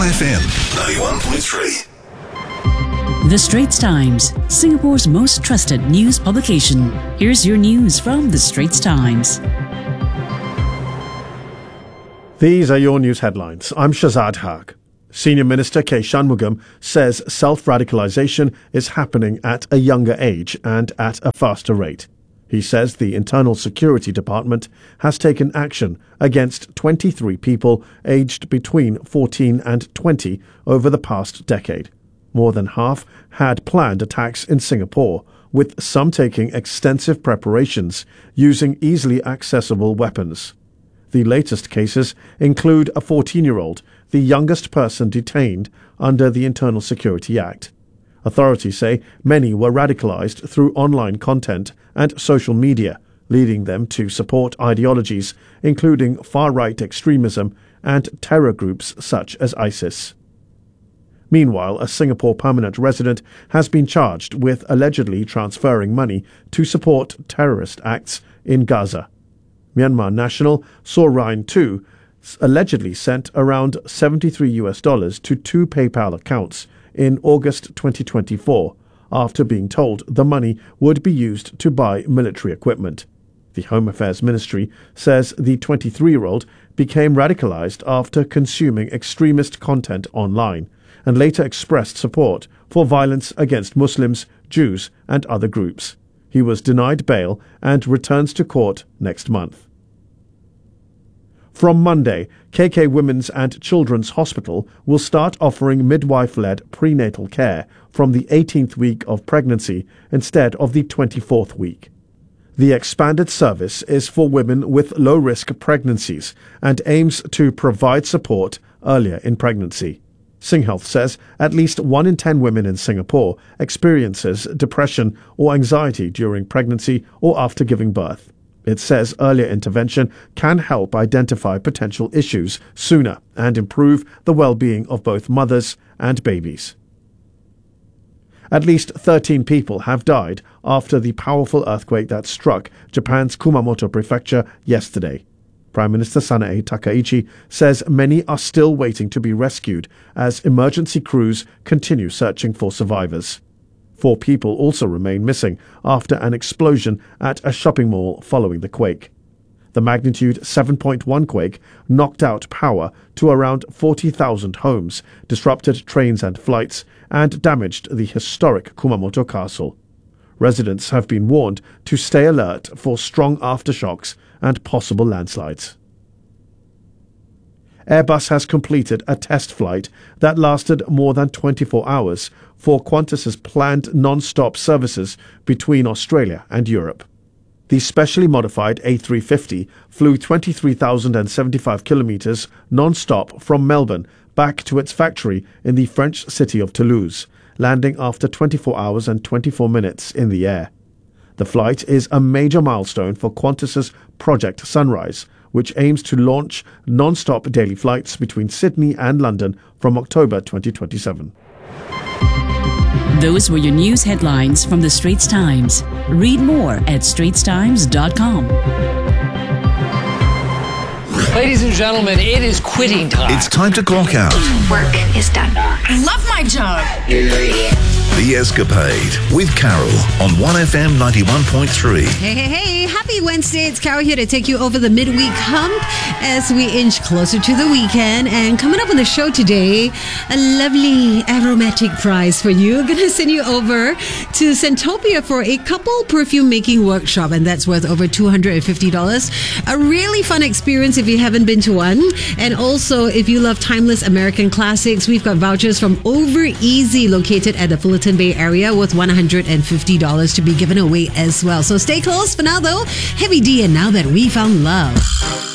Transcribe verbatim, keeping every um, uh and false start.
F M ninety-one point three. The Straits Times, Singapore's most trusted news publication. Here's your news from The Straits Times. These are your news headlines. I'm Shazad Haq. Senior Minister K. Shanmugam says self-radicalisation is happening at a younger age and at a faster rate. He says the Internal Security Department has taken action against twenty-three people aged between fourteen and twenty over the past decade. More than half had planned attacks in Singapore, with some taking extensive preparations using easily accessible weapons. The latest cases include a fourteen-year-old, the youngest person detained under the Internal Security Act. Authorities say many were radicalized through online content and social media, leading them to support ideologies including far-right extremism and terror groups such as ISIS. Meanwhile, a Singapore permanent resident has been charged with allegedly transferring money to support terrorist acts in Gaza. Myanmar national Saw Ryan Tu allegedly sent around seventy-three US dollars to two PayPal accounts in August twenty twenty-four, after being told the money would be used to buy military equipment. The Home Affairs Ministry says the twenty-three-year-old became radicalized after consuming extremist content online, and later expressed support for violence against Muslims, Jews and other groups. He was denied bail and returns to court next month. From Monday, K K Women's and Children's Hospital will start offering midwife-led prenatal care from the eighteenth week of pregnancy instead of the twenty-fourth week. The expanded service is for women with low-risk pregnancies and aims to provide support earlier in pregnancy. SingHealth says at least one in ten women in Singapore experiences depression or anxiety during pregnancy or after giving birth. It says earlier intervention can help identify potential issues sooner and improve the well-being of both mothers and babies. At least thirteen people have died after the powerful earthquake that struck Japan's Kumamoto prefecture yesterday. Prime Minister Sanae Takaichi says many are still waiting to be rescued as emergency crews continue searching for survivors. Four people also remain missing after an explosion at a shopping mall following the quake. The magnitude seven point one quake knocked out power to around forty thousand homes, disrupted trains and flights, and damaged the historic Kumamoto castle. Residents have been warned to stay alert for strong aftershocks and possible landslides. Airbus has completed a test flight that lasted more than twenty-four hours for Qantas's planned non-stop services between Australia and Europe. The specially modified A three fifty flew twenty-three thousand seventy-five kilometres non-stop from Melbourne back to its factory in the French city of Toulouse, landing after twenty-four hours and twenty-four minutes in the air. The flight is a major milestone for Qantas's Project Sunrise, which aims to launch non-stop daily flights between Sydney and London from October twenty twenty-seven. Those were your news headlines from The Straits Times. Read more at straits times dot com. Ladies and gentlemen, it is quitting time. It's time to clock out. Work is done. I love my job. The Escapade with Carol on one F M ninety-one point three. Hey, hey, hey. Happy Wednesday. It's Carol here to take you over the midweek hump as we inch closer to the weekend. And coming up on the show today, a lovely aromatic prize for you. Going to send you over to Santopia for a couple perfume making workshop, and that's worth over two hundred fifty dollars. A really fun experience if you haven't been to one. And also, if you love timeless American classics, we've got vouchers from Over Easy located at the Fullerton Bay area worth one hundred fifty dollars to be given away as well. So stay close for now though. Heavy D and Now That We Found Love.